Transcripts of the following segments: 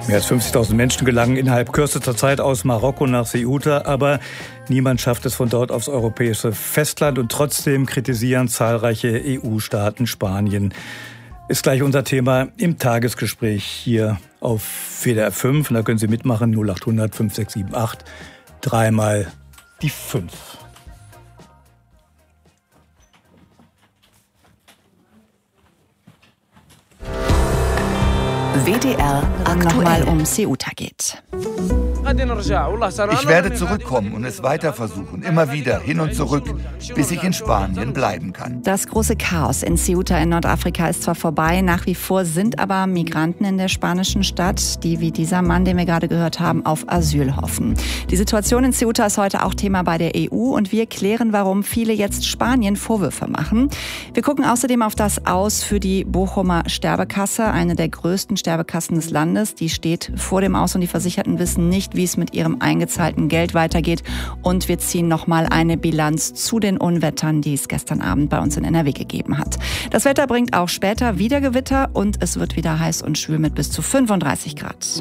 Mehr als 50.000 Menschen gelangen innerhalb kürzester Zeit aus Marokko nach Ceuta, aber niemand schafft es von dort aufs europäische Festland und trotzdem kritisieren zahlreiche EU-Staaten Spanien. Ist gleich unser Thema im Tagesgespräch hier auf WDR 5. Und da können Sie mitmachen, 0800 5678, dreimal die 5. WDR aktuell um Ceuta geht. Ich werde zurückkommen und es weiter versuchen, immer wieder hin und zurück, bis ich in Spanien bleiben kann. Das große Chaos in Ceuta in Nordafrika ist zwar vorbei, nach wie vor sind aber Migranten in der spanischen Stadt, die wie dieser Mann, den wir gerade gehört haben, auf Asyl hoffen. Die Situation in Ceuta ist heute auch Thema bei der EU und wir klären, warum viele jetzt Spanien Vorwürfe machen. Wir gucken außerdem auf das Aus für die Bochumer Sterbekasse, eine der größten Sterbekassen des Landes. Die steht vor dem Aus und die Versicherten wissen nicht, wie es mit ihrem eingezahlten Geld weitergeht. Und wir ziehen nochmal eine Bilanz zu den Unwettern, die es gestern Abend bei uns in NRW gegeben hat. Das Wetter bringt auch später wieder Gewitter und es wird wieder heiß und schwül mit bis zu 35 Grad.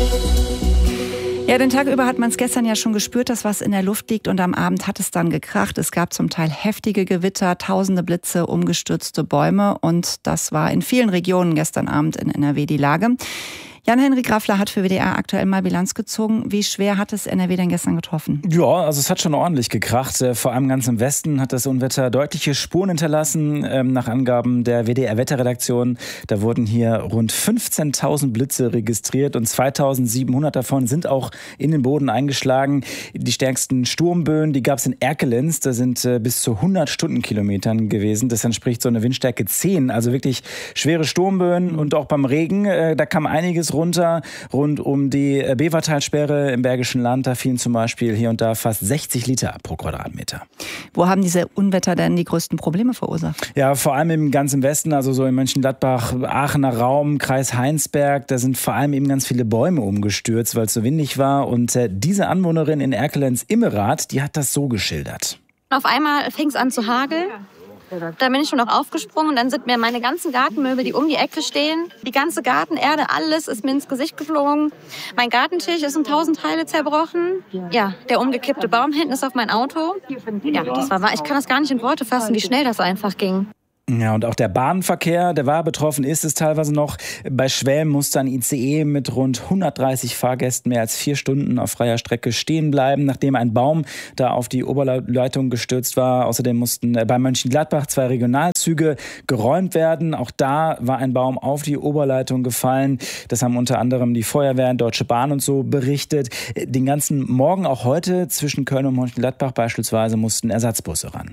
Ja, den Tag über hat man es gestern ja schon gespürt, dass was in der Luft liegt und am Abend hat es dann gekracht. Es gab zum Teil heftige Gewitter, tausende Blitze, umgestürzte Bäume und das war in vielen Regionen gestern Abend in NRW die Lage. Jan-Henrik Raffler hat für WDR aktuell mal Bilanz gezogen. Wie schwer hat es NRW denn gestern getroffen? Ja, also es hat schon ordentlich gekracht. Vor allem ganz im Westen hat das Unwetter deutliche Spuren hinterlassen. Nach Angaben der WDR-Wetterredaktion, da wurden hier rund 15.000 Blitze registriert und 2.700 davon sind auch in den Boden eingeschlagen. Die stärksten Sturmböen, die gab es in Erkelenz. Da sind bis zu 100 Stundenkilometern gewesen. Das entspricht so eine Windstärke 10. Also wirklich schwere Sturmböen und auch beim Regen, da kam einiges runter, rund um die Bevertalsperre im Bergischen Land. Da fielen zum Beispiel hier und da fast 60 Liter pro Quadratmeter. Wo haben diese Unwetter denn die größten Probleme verursacht? Ja, vor allem im ganzen Westen, also so in Mönchengladbach, Aachener Raum, Kreis Heinsberg. Da sind vor allem eben ganz viele Bäume umgestürzt, weil es so windig war. Und diese Anwohnerin in Erkelenz-Immerath, die hat das so geschildert. Auf einmal fing es an zu hageln. Da bin ich schon noch aufgesprungen und dann sind mir meine ganzen Gartenmöbel, die um die Ecke stehen, die ganze Gartenerde, alles ist mir ins Gesicht geflogen. Mein Gartentisch ist in 1000 Teile zerbrochen. Ja, der umgekippte Baum hinten ist auf mein Auto. Ja, das war wahr. Ich kann das gar nicht in Worte fassen, wie schnell das einfach ging. Ja, und auch der Bahnverkehr, der war betroffen, ist es teilweise noch. Bei Schwelm musste ein ICE mit rund 130 Fahrgästen mehr als 4 Stunden auf freier Strecke stehen bleiben, nachdem ein Baum da auf die Oberleitung gestürzt war. Außerdem mussten bei Mönchengladbach 2 Regionalzüge geräumt werden. Auch da war ein Baum auf die Oberleitung gefallen. Das haben unter anderem die Feuerwehren, Deutsche Bahn und so berichtet. Den ganzen Morgen, auch heute, zwischen Köln und Mönchengladbach beispielsweise, mussten Ersatzbusse ran.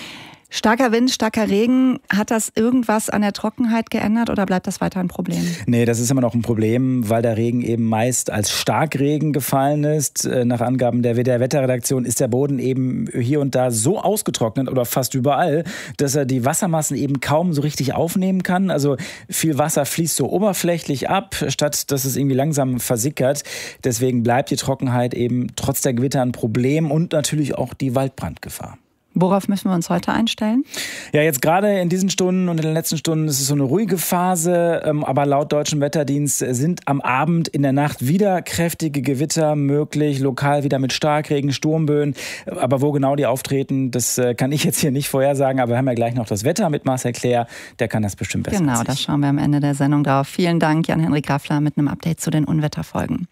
Starker Wind, starker Regen, hat das irgendwas an der Trockenheit geändert oder bleibt das weiter ein Problem? Nee, das ist immer noch ein Problem, weil der Regen eben meist als Starkregen gefallen ist. Nach Angaben der WDR-Wetterredaktion ist der Boden eben hier und da so ausgetrocknet oder fast überall, dass er die Wassermassen eben kaum so richtig aufnehmen kann. Also viel Wasser fließt so oberflächlich ab, statt dass es irgendwie langsam versickert. Deswegen bleibt die Trockenheit eben trotz der Gewitter ein Problem und natürlich auch die Waldbrandgefahr. Worauf müssen wir uns heute einstellen? Ja, jetzt gerade in diesen Stunden und in den letzten Stunden ist es so eine ruhige Phase. Aber laut deutschem Wetterdienst sind am Abend, in der Nacht wieder kräftige Gewitter möglich. Lokal wieder mit Starkregen, Sturmböen. Aber wo genau die auftreten, das kann ich jetzt hier nicht vorhersagen. Aber wir haben ja gleich noch das Wetter mit Marcel Claire. Der kann das bestimmt besser. Genau, das schauen wir am Ende der Sendung drauf. Vielen Dank, Jan-Henrik Raffler, mit einem Update zu den Unwetterfolgen.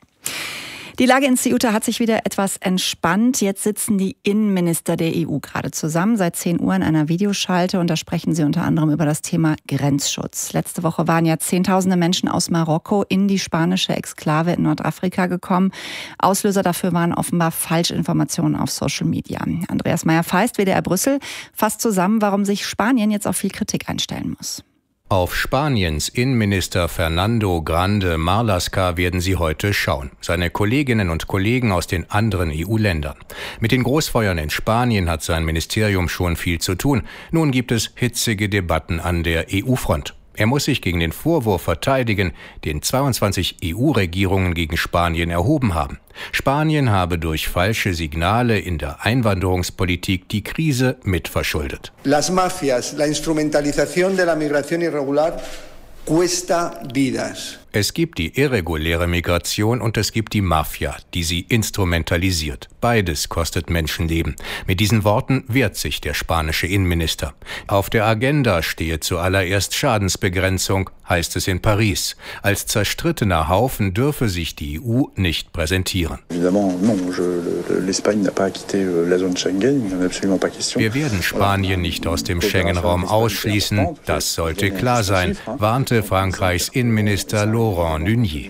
Die Lage in Ceuta hat sich wieder etwas entspannt. Jetzt sitzen die Innenminister der EU gerade zusammen, seit 10 Uhr in einer Videoschalte. Und da sprechen sie unter anderem über das Thema Grenzschutz. Letzte Woche waren ja Zehntausende Menschen aus Marokko in die spanische Exklave in Nordafrika gekommen. Auslöser dafür waren offenbar Falschinformationen auf Social Media. Andreas Meyer-Feist, WDR Brüssel, fasst zusammen, warum sich Spanien jetzt auf viel Kritik einstellen muss. Auf Spaniens Innenminister Fernando Grande Marlaska werden Sie heute schauen. Seine Kolleginnen und Kollegen aus den anderen EU-Ländern. Mit den Großfeuern in Spanien hat sein Ministerium schon viel zu tun. Nun gibt es hitzige Debatten an der EU-Front. Er muss sich gegen den Vorwurf verteidigen, den 22 EU-Regierungen gegen Spanien erhoben haben. Spanien habe durch falsche Signale in der Einwanderungspolitik die Krise mitverschuldet. Las mafias, la instrumentalización de la migración irregular cuesta vidas. Es gibt die irreguläre Migration und es gibt die Mafia, die sie instrumentalisiert. Beides kostet Menschenleben. Mit diesen Worten wehrt sich der spanische Innenminister. Auf der Agenda stehe zuallererst Schadensbegrenzung, heißt es in Paris. Als zerstrittener Haufen dürfe sich die EU nicht präsentieren. Wir werden Spanien nicht aus dem Schengen-Raum ausschließen. Das sollte klar sein, warnte Frankreichs Innenminister Laurent Nunez.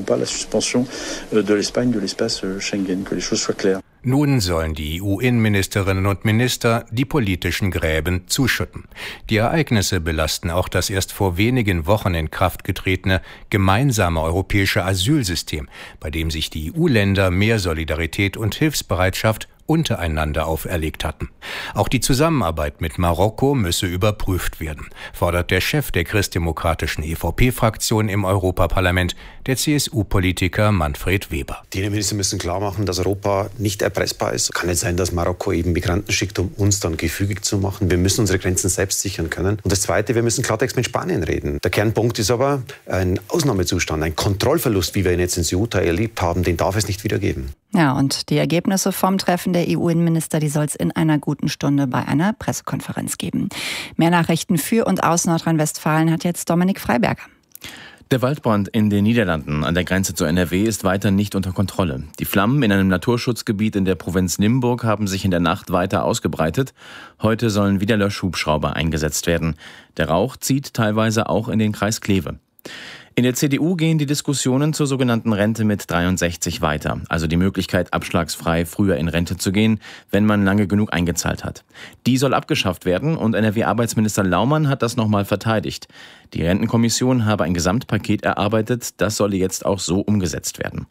Nun sollen die EU-Innenministerinnen und Minister die politischen Gräben zuschütten. Die Ereignisse belasten auch das erst vor wenigen Wochen in Kraft getretene gemeinsame europäische Asylsystem, bei dem sich die EU-Länder mehr Solidarität und Hilfsbereitschaft untereinander auferlegt hatten. Auch die Zusammenarbeit mit Marokko müsse überprüft werden, fordert der Chef der christdemokratischen EVP-Fraktion im Europaparlament, der CSU-Politiker Manfred Weber. Die Innenminister müssen klar machen, dass Europa nicht erpressbar ist. Kann nicht sein, dass Marokko eben Migranten schickt, um uns dann gefügig zu machen. Wir müssen unsere Grenzen selbst sichern können. Und das Zweite, wir müssen Klartext mit Spanien reden. Der Kernpunkt ist aber ein Ausnahmezustand, ein Kontrollverlust, wie wir ihn jetzt in Ceuta erlebt haben, den darf es nicht wieder geben. Ja, und die Ergebnisse vom Treffen der EU-Innenminister, die soll es in einer guten Stunde bei einer Pressekonferenz geben. Mehr Nachrichten für und aus Nordrhein-Westfalen hat jetzt Dominik Freiberger. Der Waldbrand in den Niederlanden an der Grenze zu NRW ist weiter nicht unter Kontrolle. Die Flammen in einem Naturschutzgebiet in der Provinz Limburg haben sich in der Nacht weiter ausgebreitet. Heute sollen wieder Löschhubschrauber eingesetzt werden. Der Rauch zieht teilweise auch in den Kreis Kleve. In der CDU gehen die Diskussionen zur sogenannten Rente mit 63 weiter, also die Möglichkeit, abschlagsfrei früher in Rente zu gehen, wenn man lange genug eingezahlt hat. Die soll abgeschafft werden und NRW-Arbeitsminister Laumann hat das nochmal verteidigt. Die Rentenkommission habe ein Gesamtpaket erarbeitet, das solle jetzt auch so umgesetzt werden.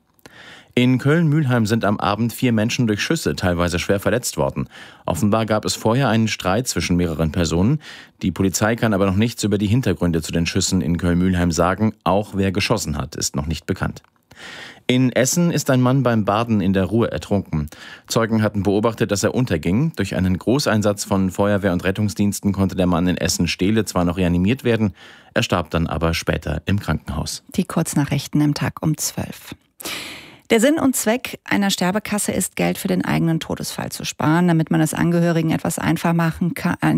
In Köln-Mülheim sind am Abend 4 Menschen durch Schüsse teilweise schwer verletzt worden. Offenbar gab es vorher einen Streit zwischen mehreren Personen. Die Polizei kann aber noch nichts über die Hintergründe zu den Schüssen in Köln-Mülheim sagen. Auch wer geschossen hat, ist noch nicht bekannt. In Essen ist ein Mann beim Baden in der Ruhr ertrunken. Zeugen hatten beobachtet, dass er unterging. Durch einen Großeinsatz von Feuerwehr- und Rettungsdiensten konnte der Mann in Essen-Stehle zwar noch reanimiert werden, er starb dann aber später im Krankenhaus. Die Kurznachrichten im Tag um 12. Der Sinn und Zweck einer Sterbekasse ist, Geld für den eigenen Todesfall zu sparen, damit man es Angehörigen etwas einfacher machen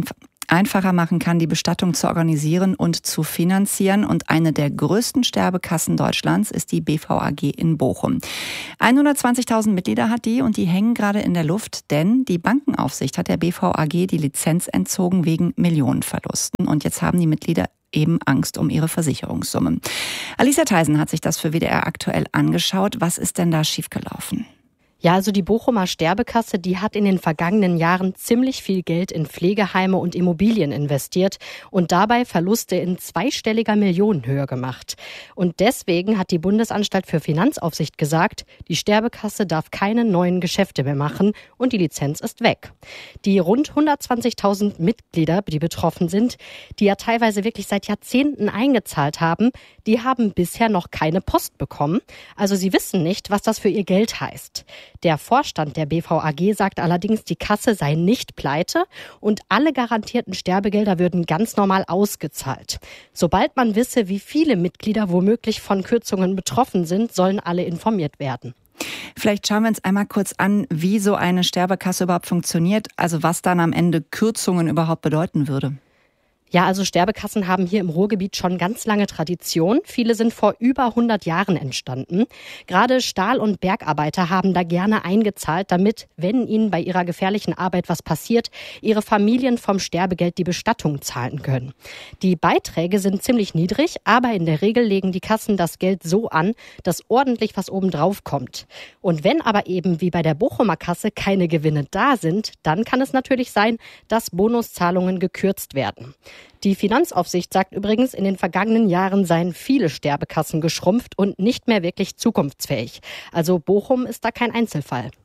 kann, die Bestattung zu organisieren und zu finanzieren. Und eine der größten Sterbekassen Deutschlands ist die BVAG in Bochum. 120.000 Mitglieder hat die und die hängen gerade in der Luft, denn die Bankenaufsicht hat der BVAG die Lizenz entzogen wegen Millionenverlusten. Und jetzt haben die Mitglieder eben Angst um ihre Versicherungssumme. Alicia Theisen hat sich das für WDR aktuell angeschaut. Was ist denn da schiefgelaufen? Ja, also die Bochumer Sterbekasse, die hat in den vergangenen Jahren ziemlich viel Geld in Pflegeheime und Immobilien investiert und dabei Verluste in zweistelliger Millionenhöhe gemacht. Und deswegen hat die Bundesanstalt für Finanzaufsicht gesagt, die Sterbekasse darf keine neuen Geschäfte mehr machen und die Lizenz ist weg. Die rund 120.000 Mitglieder, die betroffen sind, die ja teilweise wirklich seit Jahrzehnten eingezahlt haben, die haben bisher noch keine Post bekommen. Also sie wissen nicht, was das für ihr Geld heißt. Der Vorstand der BVAG sagt allerdings, die Kasse sei nicht pleite und alle garantierten Sterbegelder würden ganz normal ausgezahlt. Sobald man wisse, wie viele Mitglieder womöglich von Kürzungen betroffen sind, sollen alle informiert werden. Vielleicht schauen wir uns einmal kurz an, wie so eine Sterbekasse überhaupt funktioniert, also was dann am Ende Kürzungen überhaupt bedeuten würde. Ja, also Sterbekassen haben hier im Ruhrgebiet schon ganz lange Tradition. Viele sind vor über 100 Jahren entstanden. Gerade Stahl- und Bergarbeiter haben da gerne eingezahlt, damit, wenn ihnen bei ihrer gefährlichen Arbeit was passiert, ihre Familien vom Sterbegeld die Bestattung zahlen können. Die Beiträge sind ziemlich niedrig, aber in der Regel legen die Kassen das Geld so an, dass ordentlich was obendrauf kommt. Und wenn aber eben wie bei der Bochumer Kasse keine Gewinne da sind, dann kann es natürlich sein, dass Bonuszahlungen gekürzt werden. Die Finanzaufsicht sagt übrigens, in den vergangenen Jahren seien viele Sterbekassen geschrumpft und nicht mehr wirklich zukunftsfähig. Also Bochum ist da kein Einzelfall.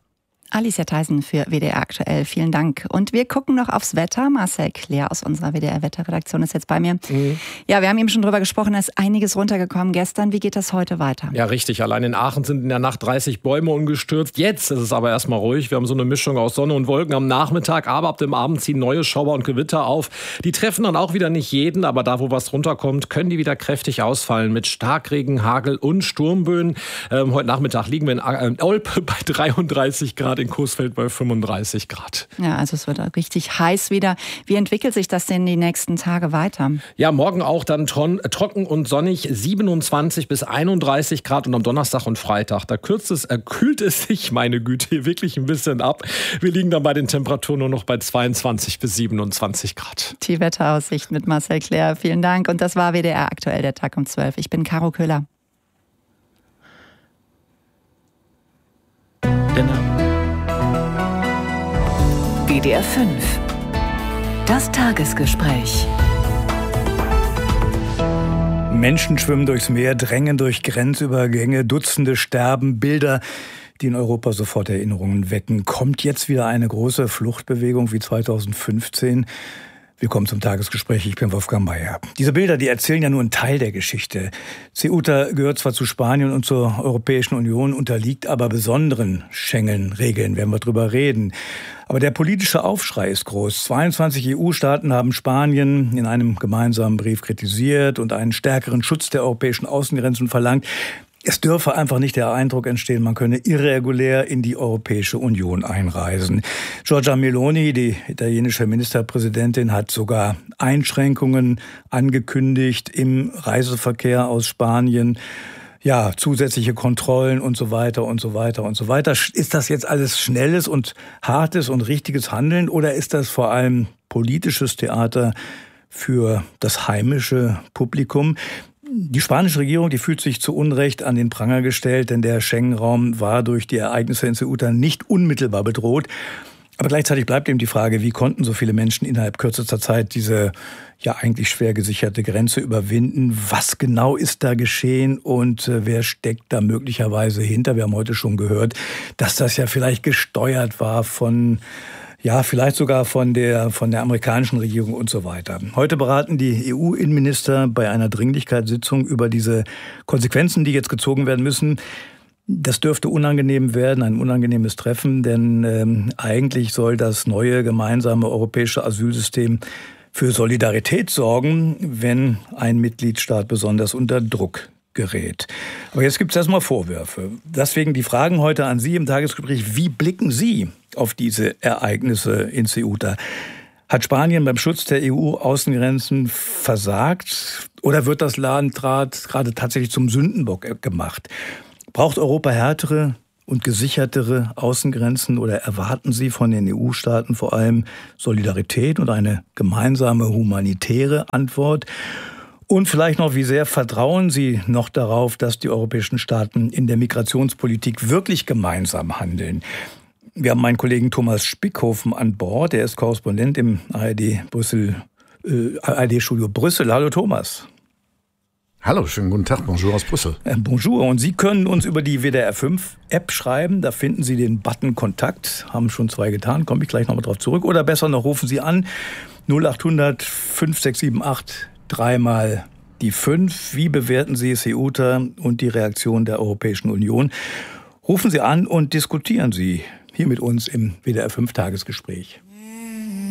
Alicia Theisen für WDR aktuell. Vielen Dank. Und wir gucken noch aufs Wetter. Marcel Claire aus unserer WDR-Wetterredaktion ist jetzt bei mir. Ja, wir haben eben schon drüber gesprochen, da ist einiges runtergekommen gestern. Wie geht das heute weiter? Ja, richtig. Allein in Aachen sind in der Nacht 30 Bäume umgestürzt. Jetzt ist es aber erstmal ruhig. Wir haben so eine Mischung aus Sonne und Wolken am Nachmittag, aber ab dem Abend ziehen neue Schauer und Gewitter auf. Die treffen dann auch wieder nicht jeden, aber da, wo was runterkommt, können die wieder kräftig ausfallen mit Starkregen, Hagel und Sturmböen. Heute Nachmittag liegen wir in Olpe bei 33 Grad, in Coesfeld bei 35 Grad. Ja, also es wird richtig heiß wieder. Wie entwickelt sich das denn die nächsten Tage weiter? Ja, morgen auch dann trocken und sonnig, 27 bis 31 Grad und am Donnerstag und Freitag. Da kühlt es sich, meine Güte, wirklich ein bisschen ab. Wir liegen dann bei den Temperaturen nur noch bei 22 bis 27 Grad. Die Wetteraussicht mit Marcel Claire. Vielen Dank. Und das war WDR aktuell, der Tag um 12. Ich bin Caro Köhler. WDR 5. Das Tagesgespräch. Menschen schwimmen durchs Meer, drängen durch Grenzübergänge, Dutzende sterben, Bilder, die in Europa sofort Erinnerungen wecken. Kommt jetzt wieder eine große Fluchtbewegung wie 2015? Willkommen zum Tagesgespräch, ich bin Wolfgang Mayer. Diese Bilder, die erzählen ja nur einen Teil der Geschichte. Ceuta gehört zwar zu Spanien und zur Europäischen Union, unterliegt aber besonderen Schengen-Regeln, werden wir drüber reden. Aber der politische Aufschrei ist groß. 22 EU-Staaten haben Spanien in einem gemeinsamen Brief kritisiert und einen stärkeren Schutz der europäischen Außengrenzen verlangt. Es dürfe einfach nicht der Eindruck entstehen, man könne irregulär in die Europäische Union einreisen. Giorgia Meloni, die italienische Ministerpräsidentin, hat sogar Einschränkungen angekündigt im Reiseverkehr aus Spanien. Ja, zusätzliche Kontrollen und so weiter und so weiter und so weiter. Ist das jetzt alles schnelles und hartes und richtiges Handeln oder ist das vor allem politisches Theater für das heimische Publikum? Die spanische Regierung, die fühlt sich zu Unrecht an den Pranger gestellt, denn der Schengen-Raum war durch die Ereignisse in Ceuta nicht unmittelbar bedroht. Aber gleichzeitig bleibt eben die Frage, wie konnten so viele Menschen innerhalb kürzester Zeit diese ja eigentlich schwer gesicherte Grenze überwinden? Was genau ist da geschehen und wer steckt da möglicherweise hinter? Wir haben heute schon gehört, dass das ja vielleicht gesteuert war vielleicht sogar von der amerikanischen Regierung und so weiter. Heute beraten die EU-Innenminister bei einer Dringlichkeitssitzung über diese Konsequenzen, die jetzt gezogen werden müssen. Das dürfte unangenehm werden, ein unangenehmes Treffen, denn eigentlich soll das neue gemeinsame europäische Asylsystem für Solidarität sorgen, wenn ein Mitgliedstaat besonders unter Druck gerät. Aber jetzt gibt es erstmal Vorwürfe. Deswegen die Fragen heute an Sie im Tagesgespräch. Wie blicken Sie auf diese Ereignisse in Ceuta? Hat Spanien beim Schutz der EU-Außengrenzen versagt? Oder wird das Land gerade tatsächlich zum Sündenbock gemacht? Braucht Europa härtere und gesichertere Außengrenzen oder erwarten Sie von den EU-Staaten vor allem Solidarität und eine gemeinsame humanitäre Antwort? Und vielleicht noch, wie sehr vertrauen Sie noch darauf, dass die europäischen Staaten in der Migrationspolitik wirklich gemeinsam handeln? Wir haben meinen Kollegen Thomas Spickhofen an Bord. Er ist Korrespondent im ARD-Studio Brüssel. Hallo Thomas. Hallo, schönen guten Tag. Bonjour aus Brüssel. Bonjour. Und Sie können uns über die WDR 5 App schreiben. Da finden Sie den Button Kontakt. Haben schon 2 getan. Komme ich gleich nochmal drauf zurück. Oder besser noch, rufen Sie an 0800 5678 dreimal die 5. Wie bewerten Sie Ceuta und die Reaktion der Europäischen Union? Rufen Sie an und diskutieren Sie hier mit uns im WDR 5 Tagesgespräch.